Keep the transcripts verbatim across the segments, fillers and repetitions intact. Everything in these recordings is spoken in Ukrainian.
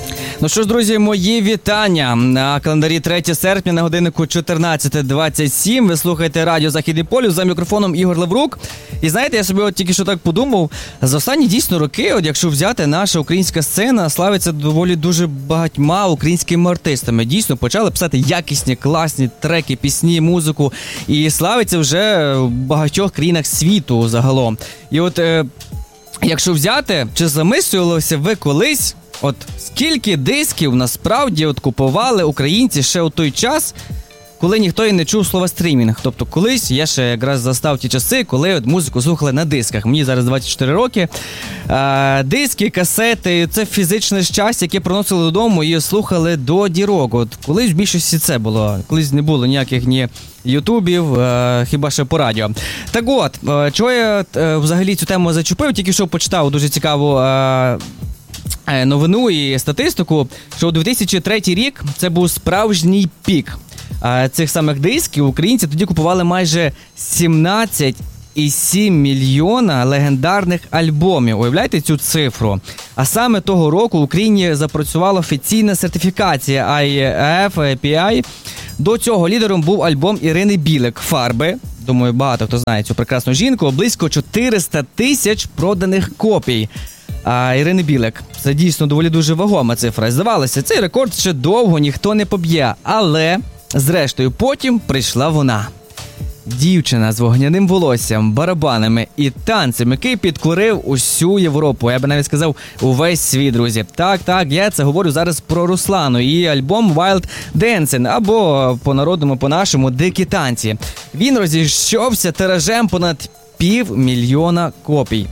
Ну що ж, друзі, мої вітання. На календарі третє серпня, на годиннику чотирнадцята двадцять сім. Ви слухаєте радіо «Західний полюс», за мікрофоном Ігор Лаврук. І знаєте, я собі от тільки що так подумав, за останні дійсно роки, от якщо взяти, наша українська сцена славиться доволі дуже багатьма українськими артистами. Дійсно, почали писати якісні, класні треки, пісні, музику. І славиться вже в багатьох країнах світу загалом. І от, е, якщо взяти, чи замислювалися ви колись, от скільки дисків насправді от купували українці ще у той час, коли ніхто і не чув слова стрімінг. Тобто колись я ще якраз застав ті часи, коли от музику слухали на дисках. Мені зараз двадцять чотири роки. А, диски, касети – це фізичне щастя, яке приносили додому і слухали до дірок. От колись в більшості це було. Колись не було ніяких ні ютубів, а, хіба що по радіо. Так от, а, чого я а, взагалі цю тему зачепив, тільки що почитав дуже цікаву а, новину і статистику, що у дві тисячі третій рік це був справжній пік цих самих дисків. Українці тоді купували майже сімнадцять цілих сім десятих легендарних альбомів. Уявляєте цю цифру? А саме того року в Україні запрацювала офіційна сертифікація ай еф пі ай. До цього лідером був альбом Ірини Білик «Фарби». Думаю, багато хто знає цю прекрасну жінку. Близько чотириста тисяч проданих копій а, Ірини Білик. Це дійсно доволі дуже вагома цифра. Здавалося, цей рекорд ще довго ніхто не поб'є. Але, зрештою, потім прийшла вона. Дівчина з вогняним волоссям, барабанами і танцем, який підкорив усю Європу. Я би навіть сказав, увесь світ, друзі. Так, так, я це говорю зараз про Руслану. Її альбом Wild Dancing, або по-народному, по-нашому, Дикі танці. Він розійшовся тиражем понад півмільйона копій.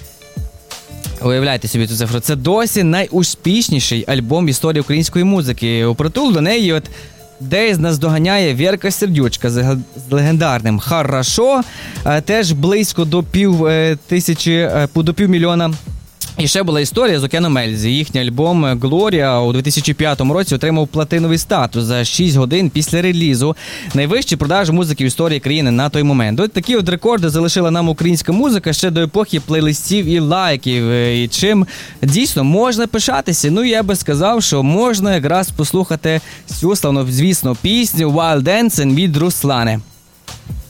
Уявляйте собі цю цифру. Це досі найуспішніший альбом в історії української музики. У притул до неї от десь нас доганяє Вєрка Сердючка з легендарним «Хорошо», теж близько до пів тисячі, до півмільйона. І ще була історія з Океаном Ельзи. Їхній альбом «Глорія» у дві тисячі п'ятому році отримав платиновий статус за шість годин після релізу. Найвищі продажі музики в історії країни на той момент. Ось такі от рекорди залишила нам українська музика ще до епохи плейлистів і лайків. І чим дійсно можна пишатися. Ну, я би сказав, що можна якраз послухати цю славнозвісну пісню «Wild Dancing» від Руслани.